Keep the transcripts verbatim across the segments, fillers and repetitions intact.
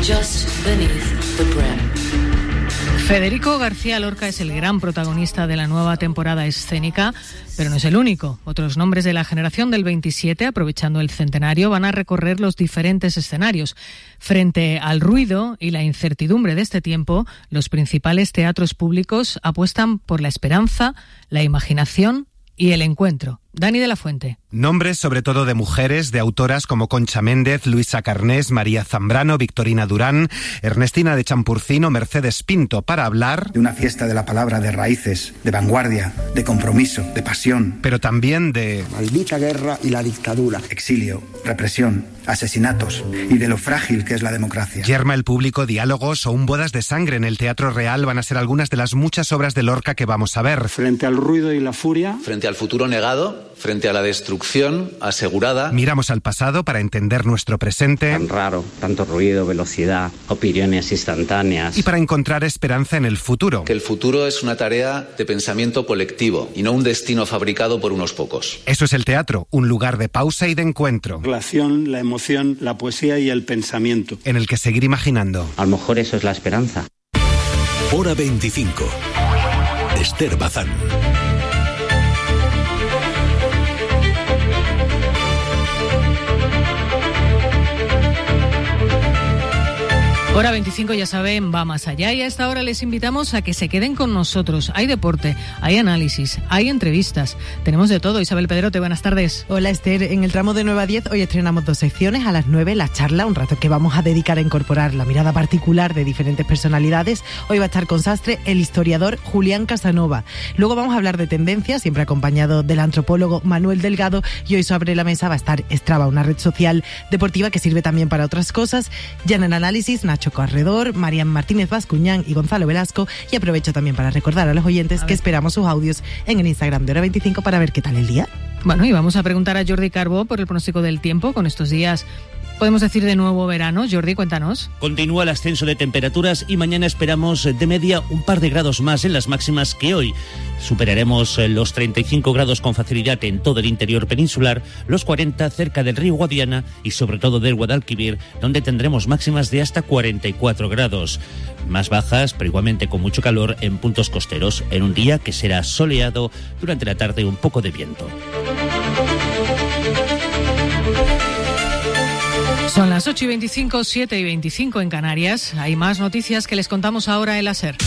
just beneath the brim. Federico García Lorca es el gran protagonista de la nueva temporada escénica, pero no es el único. Otros nombres de la generación del veintisiete, aprovechando el centenario, van a recorrer los diferentes escenarios. Frente al ruido y la incertidumbre de este tiempo, los principales teatros públicos apuestan por la esperanza, la imaginación y el encuentro. Dani de la Fuente. Nombres sobre todo de mujeres, de autoras como Concha Méndez, Luisa Carnés, María Zambrano, Victorina Durán, Ernestina de Champurcino, Mercedes Pinto, para hablar de una fiesta de la palabra, de raíces, de vanguardia, de compromiso, de pasión. Pero también de maldita guerra y la dictadura, exilio, represión, asesinatos y de lo frágil que es la democracia. Yerma el público, diálogos o un bodas de sangre en el Teatro Real van a ser algunas de las muchas obras de Lorca que vamos a ver. Frente al ruido y la furia, frente al futuro negado, frente a la destrucción asegurada. Miramos al pasado para entender nuestro presente. Tan raro, tanto ruido, velocidad, opiniones instantáneas. Y para encontrar esperanza en el futuro. Que el futuro es una tarea de pensamiento colectivo y no un destino fabricado por unos pocos. Eso es el teatro, un lugar de pausa y de encuentro. La relación, la emoción, la poesía y el pensamiento. En el que seguir imaginando. A lo mejor eso es la esperanza. Hora veinticinco. Esther Bazán. Hora veinticinco, ya saben, va más allá y a esta hora les invitamos a que se queden con nosotros. Hay deporte, hay análisis, hay entrevistas, tenemos de todo. Isabel Pedrote, buenas tardes. Hola Esther, en el tramo de nueve a diez hoy estrenamos dos secciones. A las nueve la charla, un rato que vamos a dedicar a incorporar la mirada particular de diferentes personalidades. Hoy va a estar con Sastre el historiador Julián Casanova. Luego vamos a hablar de tendencias, siempre acompañado del antropólogo Manuel Delgado, y hoy sobre la mesa va a estar Strava, una red social deportiva que sirve también para otras cosas. Ya en el análisis, Nacho Corredor, Marian Martínez Bascuñán y Gonzalo Velasco. Y aprovecho también para recordar a los oyentes que esperamos sus audios en el Instagram de Hora veinticinco para ver qué tal el día. Bueno, y vamos a preguntar a Jordi Carbó por el pronóstico del tiempo con estos días. Podemos decir de nuevo verano. Jordi, cuéntanos. Continúa el ascenso de temperaturas y mañana esperamos de media un par de grados más en las máximas que hoy. Superaremos los treinta y cinco grados con facilidad en todo el interior peninsular, los cuarenta cerca del río Guadiana y sobre todo del Guadalquivir, donde tendremos máximas de hasta cuarenta y cuatro grados. Más bajas, pero igualmente con mucho calor en puntos costeros, en un día que será soleado, durante la tarde un poco de viento. Son las ocho y veinticinco, siete y veinticinco en Canarias. Hay más noticias que les contamos ahora en la SER.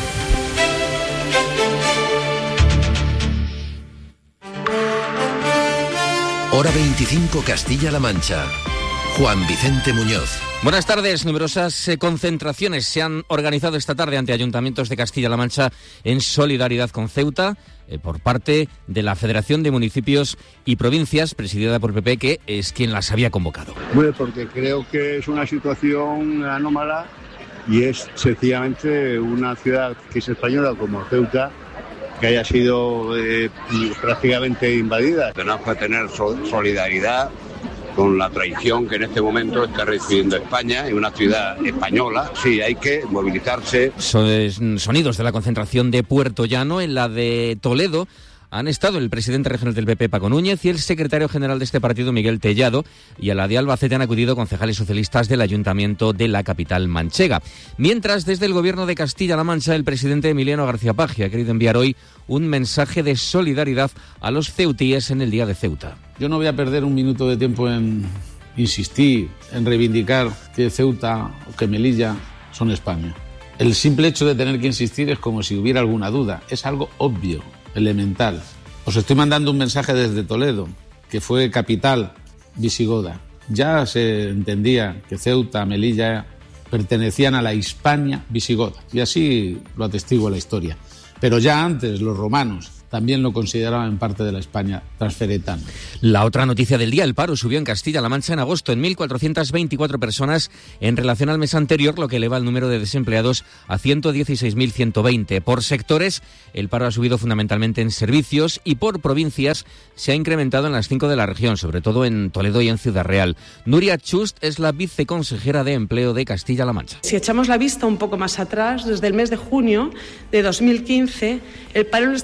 Hora veinticinco Castilla-La Mancha. Juan Vicente Muñoz. Buenas tardes. Numerosas eh, concentraciones se han organizado esta tarde ante ayuntamientos de Castilla-La Mancha en solidaridad con Ceuta eh, por parte de la Federación de Municipios y Provincias, presidida por P P, que es quien las había convocado. Bueno, porque creo que es una situación anómala y es sencillamente una ciudad que es española como Ceuta, que haya sido eh, prácticamente invadida. Tenemos que tener solidaridad con la traición que en este momento está recibiendo España, en una ciudad española. Sí, hay que movilizarse. Son sonidos de la concentración de Puerto Llano. En la de Toledo han estado el presidente regional del P P, Paco Núñez, y el secretario general de este partido, Miguel Tellado, y a la de Albacete han acudido concejales socialistas del ayuntamiento de la capital manchega. Mientras, desde el gobierno de Castilla-La Mancha, el presidente Emiliano García Paje ha querido enviar hoy un mensaje de solidaridad a los ceutíes en el Día de Ceuta. Yo no voy a perder un minuto de tiempo en insistir, en reivindicar que Ceuta o que Melilla son España. El simple hecho de tener que insistir es como si hubiera alguna duda. Es algo obvio, elemental. Os estoy mandando un mensaje desde Toledo, que fue capital visigoda. Ya se entendía que Ceuta, Melilla pertenecían a la Hispania visigoda, y así lo atestigua la historia. Pero ya antes los romanos también lo consideraban parte de la España transferetana. La otra noticia del día, el paro subió en Castilla-La Mancha en agosto en mil cuatrocientas veinticuatro personas en relación al mes anterior, lo que eleva el número de desempleados a ciento dieciséis mil ciento veinte. Por sectores, el paro ha subido fundamentalmente en servicios y por provincias se ha incrementado en las cinco de la región, sobre todo en Toledo y en Ciudad Real. Nuria Chust es la viceconsejera de Empleo de Castilla-La Mancha. Si echamos la vista un poco más atrás, desde el mes de junio de dos mil quince, el paro en nuestra región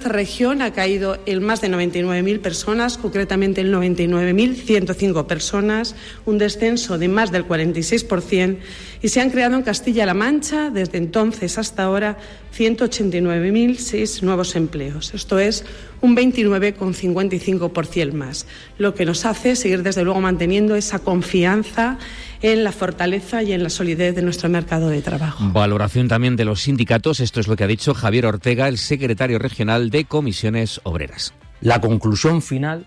inflación ha caído en más de noventa y nueve mil personas, concretamente en noventa y nueve mil ciento cinco personas, un descenso de más del cuarenta y seis por ciento, y se han creado en Castilla-La Mancha, desde entonces hasta ahora, ciento ochenta y nueve mil seis nuevos empleos. Esto es un veintinueve coma cincuenta y cinco por ciento más, lo que nos hace seguir, desde luego, manteniendo esa confianza en la fortaleza y en la solidez de nuestro mercado de trabajo. Valoración también de los sindicatos. Esto es lo que ha dicho Javier Ortega, el secretario regional de Comisiones Obreras. La conclusión final,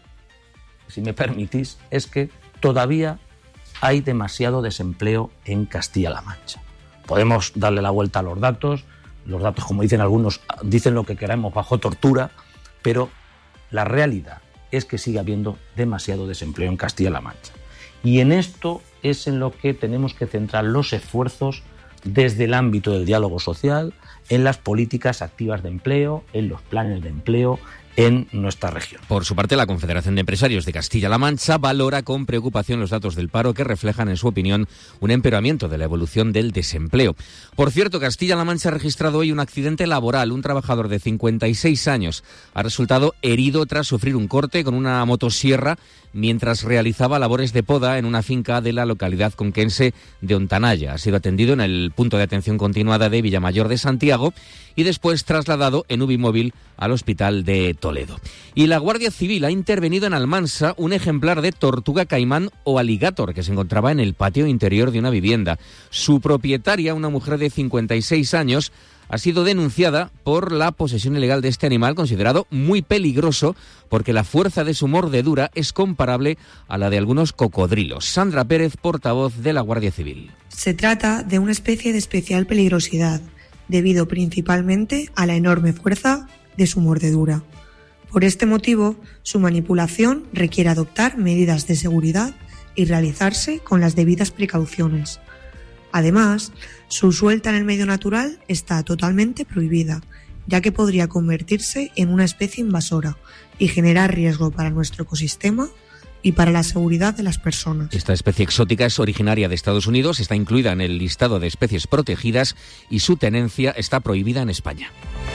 si me permitís, es que todavía hay demasiado desempleo en Castilla-La Mancha. Podemos darle la vuelta a los datos. Los datos, como dicen algunos, dicen lo que queramos bajo tortura, pero la realidad es que sigue habiendo demasiado desempleo en Castilla-La Mancha. Y en esto es en lo que tenemos que centrar los esfuerzos desde el ámbito del diálogo social, en las políticas activas de empleo, en los planes de empleo en nuestra región. Por su parte, la Confederación de Empresarios de Castilla-La Mancha valora con preocupación los datos del paro que reflejan, en su opinión, un empeoramiento de la evolución del desempleo. Por cierto, Castilla-La Mancha ha registrado hoy un accidente laboral. Un trabajador de cincuenta y seis años ha resultado herido tras sufrir un corte con una motosierra mientras realizaba labores de poda en una finca de la localidad conquense de Ontanaya. Ha sido atendido en el punto de atención continuada de Villamayor de Santiago y después trasladado en Ubimóvil al hospital de Toledo. Y la Guardia Civil ha intervenido en Almansa un ejemplar de tortuga caimán o alligator que se encontraba en el patio interior de una vivienda. Su propietaria, una mujer de cincuenta y seis años, ha sido denunciada por la posesión ilegal de este animal, considerado muy peligroso porque la fuerza de su mordedura es comparable a la de algunos cocodrilos. Sandra Pérez, portavoz de la Guardia Civil. Se trata de una especie de especial peligrosidad, debido principalmente a la enorme fuerza de su mordedura. Por este motivo, su manipulación requiere adoptar medidas de seguridad y realizarse con las debidas precauciones. Además, su suelta en el medio natural está totalmente prohibida, ya que podría convertirse en una especie invasora y generar riesgo para nuestro ecosistema y para la seguridad de las personas. Esta especie exótica es originaria de Estados Unidos, está incluida en el listado de especies protegidas y su tenencia está prohibida en España.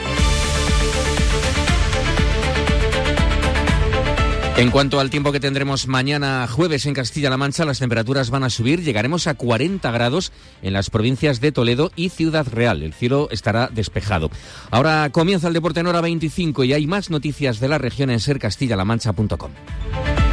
En cuanto al tiempo que tendremos mañana jueves en Castilla-La Mancha, las temperaturas van a subir, llegaremos a cuarenta grados en las provincias de Toledo y Ciudad Real. El cielo estará despejado. Ahora comienza el deporte en hora veinticinco y hay más noticias de la región en ser castilla la mancha punto com.